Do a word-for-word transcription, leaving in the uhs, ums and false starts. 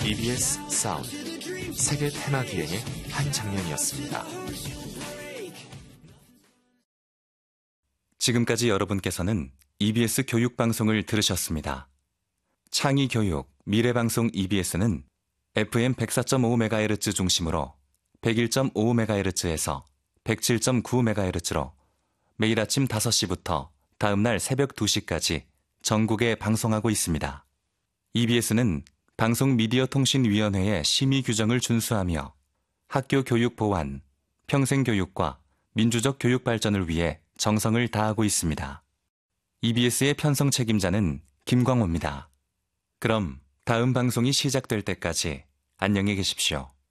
이비에스 사운드 세계 테마 기행의 한 장면이었습니다. 지금까지 여러분께서는 이비에스 교육방송을 들으셨습니다. 창의교육, 미래방송 이비에스는 에프엠 백사 점 오 메가헤르츠 중심으로 백일 점 오 메가헤르츠에서 백칠 점 구 메가헤르츠로 매일 아침 다섯 시부터 다음날 새벽 두 시까지 전국에 방송하고 있습니다. 이비에스는 방송미디어통신위원회의 심의 규정을 준수하며 학교 교육 보완, 평생교육과 민주적 교육 발전을 위해 정성을 다하고 있습니다. 이비에스의 편성 책임자는 김광호입니다. 그럼 다음 방송이 시작될 때까지 안녕히 계십시오.